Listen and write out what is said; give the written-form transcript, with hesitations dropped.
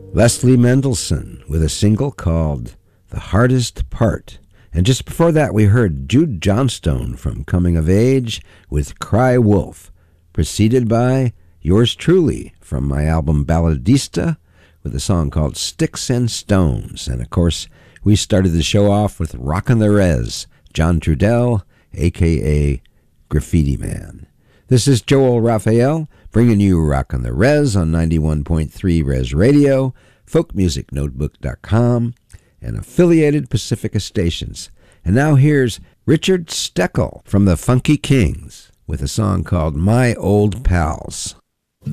Leslie Mendelssohn with a single called The Hardest Part. And just before that, we heard Jude Johnstone from Coming of Age with Cry Wolf, preceded by yours truly from my album Balladista with a song called Sticks and Stones. And of course, we started the show off with Rockin' the Rez, John Trudell, a.k.a. Graffiti Man. This is Joel Raphael bringing you Rockin' the Rez on 91.3 Rez Radio, folkmusicnotebook.com, and affiliated Pacifica stations. And now here's Richard Steckel from the Funky Kings with a song called My Old Pals.